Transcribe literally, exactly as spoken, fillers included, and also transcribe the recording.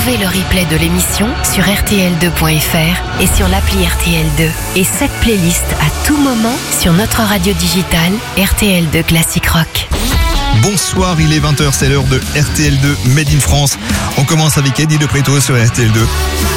Retrouvez le replay de l'émission sur R T L deux point F R et sur l'appli R T L deux. Et cette playlist à tout moment sur notre radio digitale R T L deux Classic Rock. Bonsoir, il est vingt heures, c'est l'heure de R T L deux Made in France. On commence avec Eddie de Preto sur R T L deux.